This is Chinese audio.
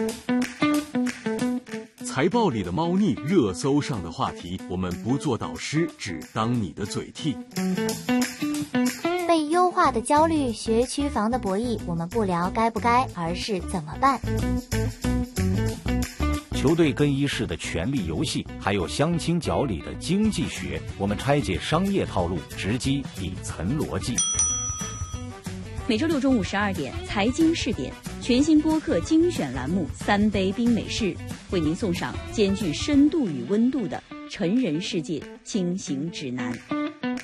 财报里的猫腻，热搜上的话题，我们不做导师，只当你的嘴替。 被优化的焦虑，学区房的博弈，我们不聊该不该，而是怎么办。 球队更衣室的权力游戏，还有相亲角里的经济学，我们拆解商业套路，直击底层逻辑。 每周六中午12点，财经试点全新播客精选栏目《3杯冰美式》，为您送上兼具深度与温度的成人世界轻型指南。